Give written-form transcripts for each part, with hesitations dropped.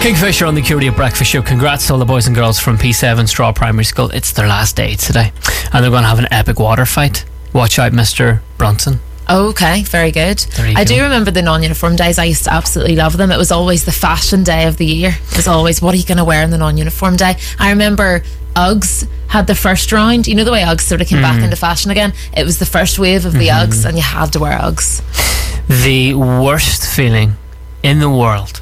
Kingfisher on the Curie Breakfast Show. Congrats to all the boys and girls from P7 Straw Primary School. It's their last day today, and they're going to have an epic water fight. Watch out, Mr. Brunson. Okay, very good. I do remember the non-uniform days. I used to absolutely love them. It was always the fashion day of the year. It was always, what are you going to wear on the non-uniform day? I remember Uggs had the first round. You know the way Uggs sort of came back into fashion again? It was the first wave of the Uggs, and you had to wear Uggs. The worst feeling in the world,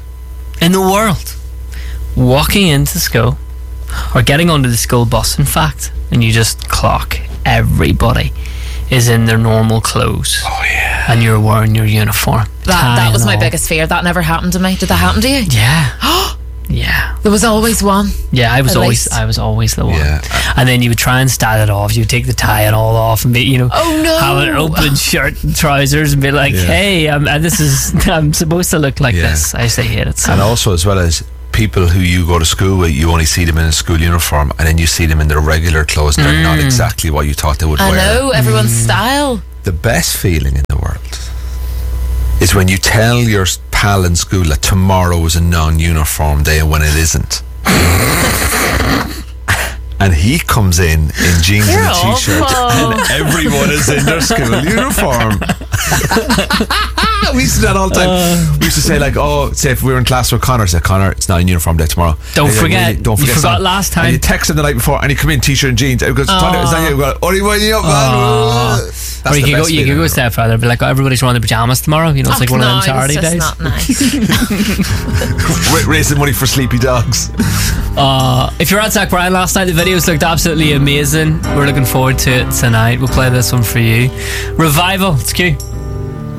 walking into school, or getting onto the school bus, in fact, and you just clock everybody is in their normal clothes. Oh yeah. And you're wearing your uniform. That was my biggest fear. That never happened to me. Did that happen to you? Yeah. Yeah. There was always one. Yeah, I was always the one. Yeah. And then you would try and style it off. You would take the tie and all off and be, have an open shirt and trousers and be like, hey, I'm supposed to look like this. I used to hate it. So. And also, as well as people who you go to school with, you only see them in a school uniform, and then you see them in their regular clothes, and they're not exactly what you thought they would wear. I know, everyone's style. The best feeling in the world is when you tell your pal in school that tomorrow is a non-uniform day when it isn't. And he comes in jeans and a t-shirt, and everyone is in their school uniform. We used to do that all the time. We used to say, like, say if we were in class with Connor, say, Connor, it's not a uniform day tomorrow. Don't forget. You forgot last time. And you text him the night before, and he come in t-shirt and jeans. And he goes, it's not you. Go, or you could go a step further, be like, everybody's wearing their pajamas tomorrow. It's like one of them charity days. Not nice. Raising money for sleepy dogs. If you're at Zach Bryan last night, the videos looked absolutely amazing. We're looking forward to it tonight. We'll play this one for you. Revival, it's cute.